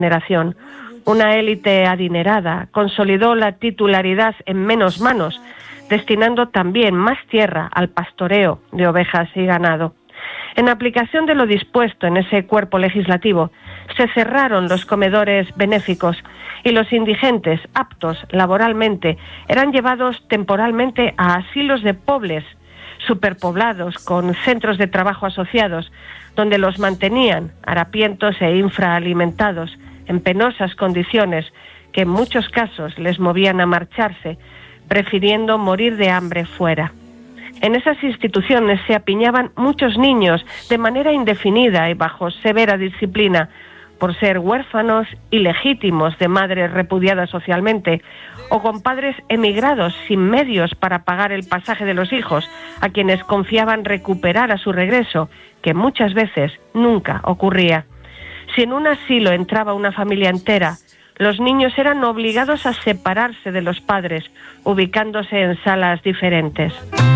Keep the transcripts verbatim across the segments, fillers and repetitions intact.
generación. Una élite adinerada consolidó la titularidad en menos manos, destinando también más tierra al pastoreo de ovejas y ganado. En aplicación de lo dispuesto en ese cuerpo legislativo, se cerraron los comedores benéficos y los indigentes aptos laboralmente eran llevados temporalmente a asilos de pobres superpoblados con centros de trabajo asociados, donde los mantenían harapientos e infraalimentados en penosas condiciones que en muchos casos les movían a marcharse, prefiriendo morir de hambre fuera. En esas instituciones se apiñaban muchos niños de manera indefinida y bajo severa disciplina, por ser huérfanos ilegítimos de madres repudiadas socialmente o con padres emigrados sin medios para pagar el pasaje de los hijos, a quienes confiaban recuperar a su regreso, que muchas veces nunca ocurría. Si en un asilo entraba una familia entera, los niños eran obligados a separarse de los padres, ubicándose en salas diferentes.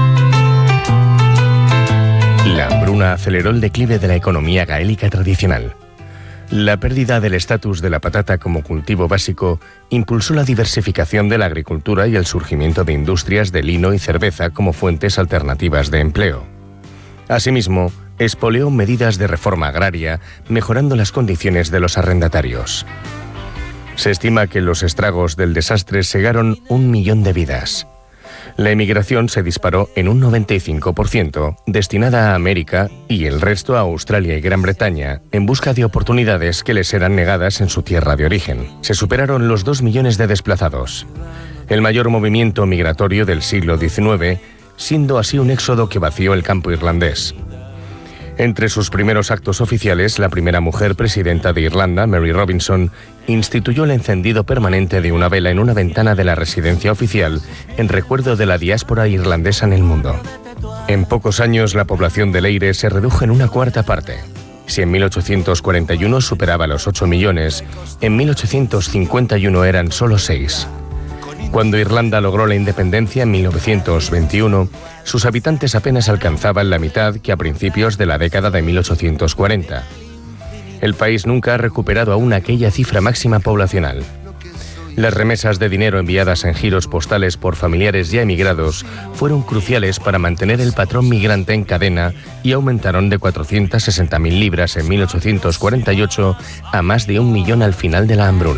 La hambruna aceleró el declive de la economía gaélica tradicional. La pérdida del estatus de la patata como cultivo básico impulsó la diversificación de la agricultura y el surgimiento de industrias de lino y cerveza como fuentes alternativas de empleo. Asimismo, expolió medidas de reforma agraria, mejorando las condiciones de los arrendatarios. Se estima que los estragos del desastre cegaron un millón de vidas. La emigración se disparó en un noventa y cinco por ciento, destinada a América y el resto a Australia y Gran Bretaña, en busca de oportunidades que les eran negadas en su tierra de origen. Se superaron los dos millones de desplazados. El mayor movimiento migratorio del siglo diecinueve, siendo así un éxodo que vació el campo irlandés. Entre sus primeros actos oficiales, la primera mujer presidenta de Irlanda, Mary Robinson, instituyó el encendido permanente de una vela en una ventana de la residencia oficial en recuerdo de la diáspora irlandesa en el mundo. En pocos años, la población del Eire se redujo en una cuarta parte. Si en mil ochocientos cuarenta y uno superaba los ocho millones, en mil ochocientos cincuenta y uno eran solo seis. Cuando Irlanda logró la independencia en mil novecientos veintiuno, sus habitantes apenas alcanzaban la mitad que a principios de la década de mil ochocientos cuarenta. El país nunca ha recuperado aún aquella cifra máxima poblacional. Las remesas de dinero enviadas en giros postales por familiares ya emigrados fueron cruciales para mantener el patrón migrante en cadena y aumentaron de cuatrocientas sesenta mil libras en mil ochocientos cuarenta y ocho a más de un millón al final de la hambruna.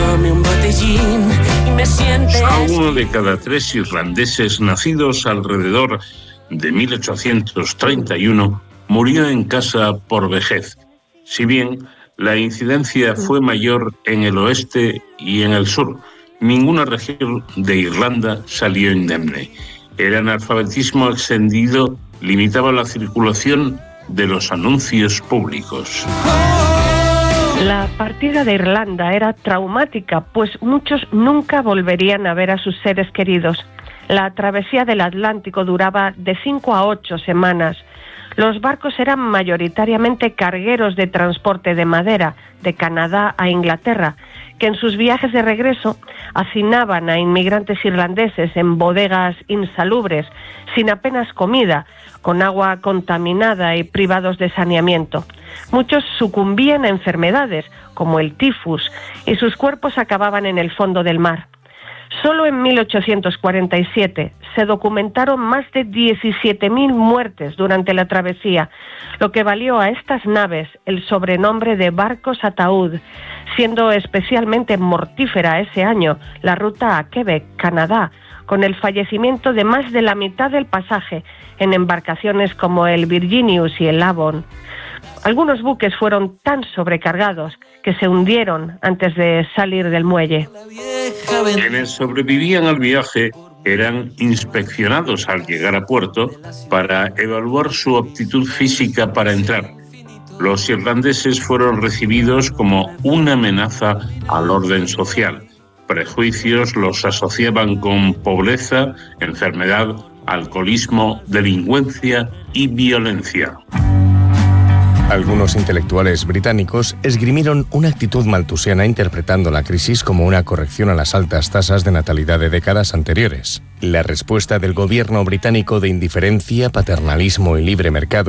A uno de cada tres irlandeses nacidos alrededor de mil ochocientos treinta y uno murió en casa por vejez, si bien la incidencia fue mayor en el oeste y en el sur. Ninguna región de Irlanda salió indemne. El analfabetismo extendido limitaba la circulación de los anuncios públicos. La partida de Irlanda era traumática, pues muchos nunca volverían a ver a sus seres queridos. La travesía del Atlántico duraba de cinco a ocho semanas. Los barcos eran mayoritariamente cargueros de transporte de madera de Canadá a Inglaterra, que en sus viajes de regreso hacinaban a inmigrantes irlandeses en bodegas insalubres, sin apenas comida, con agua contaminada y privados de saneamiento. Muchos sucumbían a enfermedades, como el tifus, y sus cuerpos acababan en el fondo del mar. Solo en mil ochocientos cuarenta y siete se documentaron más de diecisiete mil muertes durante la travesía, lo que valió a estas naves el sobrenombre de barcos ataúd, siendo especialmente mortífera ese año la ruta a Quebec, Canadá, con el fallecimiento de más de la mitad del pasaje en embarcaciones como el Virginius y el Avon. Algunos buques fueron tan sobrecargados que se hundieron antes de salir del muelle. Quienes sobrevivían al viaje eran inspeccionados al llegar a puerto para evaluar su aptitud física para entrar. Los irlandeses fueron recibidos como una amenaza al orden social. Prejuicios los asociaban con pobreza, enfermedad, alcoholismo, delincuencia y violencia. Algunos intelectuales británicos esgrimieron una actitud maltusiana interpretando la crisis como una corrección a las altas tasas de natalidad de décadas anteriores. La respuesta del gobierno británico de indiferencia, paternalismo y libre mercado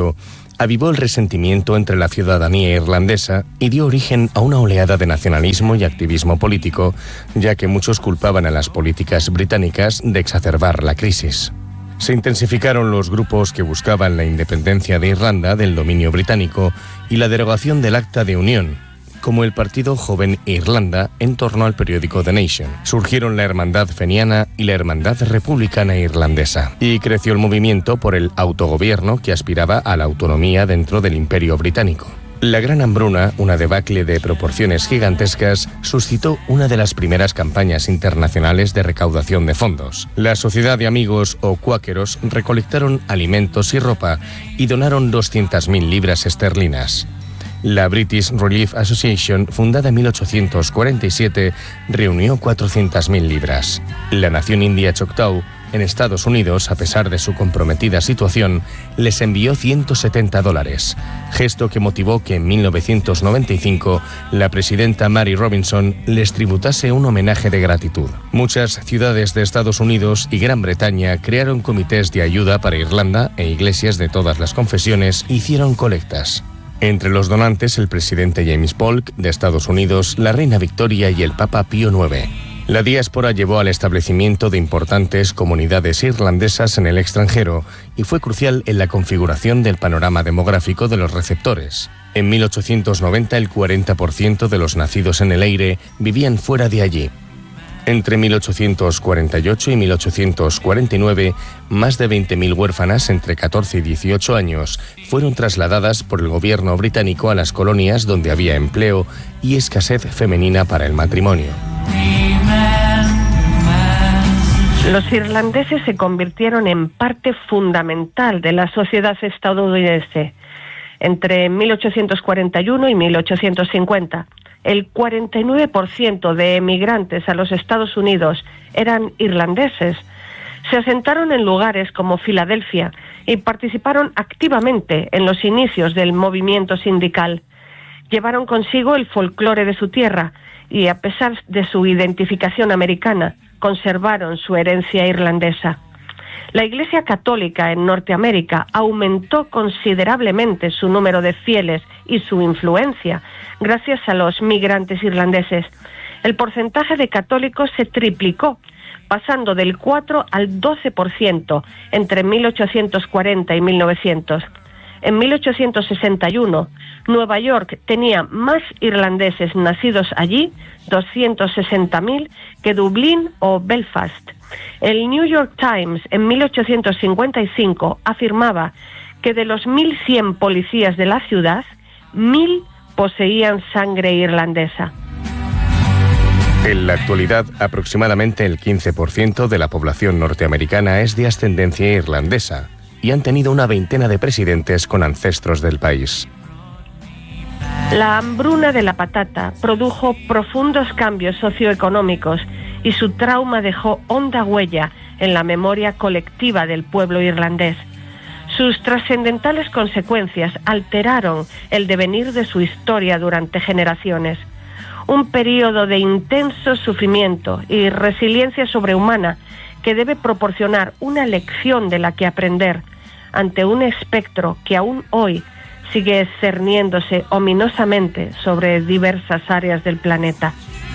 avivó el resentimiento entre la ciudadanía irlandesa y dio origen a una oleada de nacionalismo y activismo político, ya que muchos culpaban a las políticas británicas de exacerbar la crisis. Se intensificaron los grupos que buscaban la independencia de Irlanda del dominio británico y la derogación del Acta de Unión, como el Partido Joven Irlanda en torno al periódico The Nation. Surgieron la Hermandad Feniana y la Hermandad Republicana Irlandesa, y creció el movimiento por el autogobierno que aspiraba a la autonomía dentro del Imperio Británico. La Gran Hambruna, una debacle de proporciones gigantescas, suscitó una de las primeras campañas internacionales de recaudación de fondos. La Sociedad de Amigos o Cuáqueros recolectaron alimentos y ropa y donaron doscientas mil libras esterlinas. La British Relief Association, fundada en mil ochocientos cuarenta y siete, reunió cuatrocientas mil libras. La nación india Choctaw, en Estados Unidos, a pesar de su comprometida situación, les envió ciento setenta dólares, gesto que motivó que en mil novecientos noventa y cinco la presidenta Mary Robinson les tributase un homenaje de gratitud. Muchas ciudades de Estados Unidos y Gran Bretaña crearon comités de ayuda para Irlanda e iglesias de todas las confesiones hicieron colectas. Entre los donantes, el presidente James Polk de Estados Unidos, la reina Victoria y el Papa Pío noveno. La diáspora llevó al establecimiento de importantes comunidades irlandesas en el extranjero y fue crucial en la configuración del panorama demográfico de los receptores. En mil ochocientos noventa, el cuarenta por ciento de los nacidos en el Eire vivían fuera de allí. Entre mil ochocientos cuarenta y ocho y mil ochocientos cuarenta y nueve, más de veinte mil huérfanas entre catorce y dieciocho años fueron trasladadas por el gobierno británico a las colonias donde había empleo y escasez femenina para el matrimonio. Los irlandeses se convirtieron en parte fundamental de la sociedad estadounidense. Entre mil ochocientos cuarenta y uno y mil ochocientos cincuenta, el cuarenta y nueve por ciento de emigrantes a los Estados Unidos eran irlandeses. Se asentaron en lugares como Filadelfia y participaron activamente en los inicios del movimiento sindical. Llevaron consigo el folclore de su tierra y, a pesar de su identificación americana, conservaron su herencia irlandesa. La Iglesia Católica en Norteamérica aumentó considerablemente su número de fieles y su influencia gracias a los migrantes irlandeses. El porcentaje de católicos se triplicó, pasando del cuatro al doce por ciento entre mil ochocientos cuarenta y mil novecientos. En mil ochocientos sesenta y uno, Nueva York tenía más irlandeses nacidos allí, doscientos sesenta mil, que Dublín o Belfast. El New York Times en mil ochocientos cincuenta y cinco afirmaba que de los mil cien policías de la ciudad, mil poseían sangre irlandesa. En la actualidad, aproximadamente el quince por ciento de la población norteamericana es de ascendencia irlandesa y han tenido una veintena de presidentes con ancestros del país. La hambruna de la patata produjo profundos cambios socioeconómicos y su trauma dejó honda huella en la memoria colectiva del pueblo irlandés. Sus trascendentales consecuencias alteraron el devenir de su historia durante generaciones. Un período de intenso sufrimiento y resiliencia sobrehumana que debe proporcionar una lección de la que aprender ante un espectro que aún hoy sigue cerniéndose ominosamente sobre diversas áreas del planeta.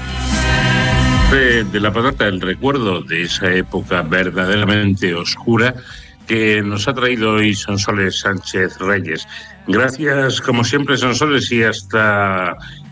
De, de la patata, el recuerdo de esa época verdaderamente oscura que nos ha traído hoy Sonsoles Sánchez Reyes. Gracias, como siempre, Sonsoles, y hasta